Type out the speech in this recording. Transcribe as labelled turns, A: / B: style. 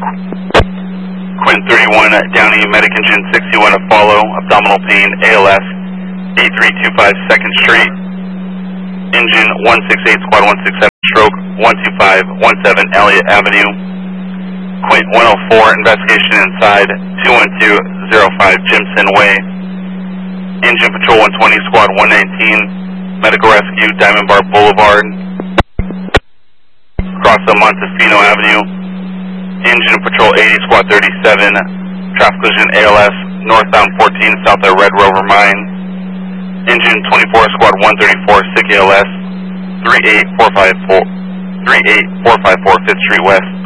A: Quint 31, Downey, medic engine 61 to follow, abdominal pain, ALS, 8325 2nd Street, engine 168, squad 167, stroke 12517 Elliott Avenue. Quint 104, investigation inside, 21205 Jimson Way. Engine Patrol 120, squad 119, medical rescue, Diamond Bar Boulevard, across the Montesino Avenue. Engine Patrol 80, squad 37, traffic collision ALS, northbound 14, south of Red Rover Mine. Engine 24, squad 134, sick ALS, 38454 5th Street West.